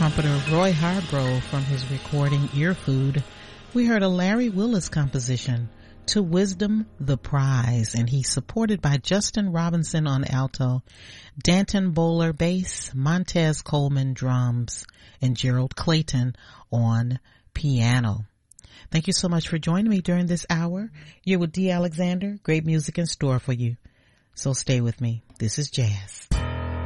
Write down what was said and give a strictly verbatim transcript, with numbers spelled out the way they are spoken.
trumpeter Roy Hargrove from his recording Ear Food. We heard a Larry Willis composition, To Wisdom the Prize, and he's supported by Justin Robinson on alto, Danton Bowler bass, Montez Coleman drums, and Gerald Clayton on piano. Thank you so much for joining me during this hour. You're with Dee Alexander. Great music in store for you. So stay with me. This is Jazz.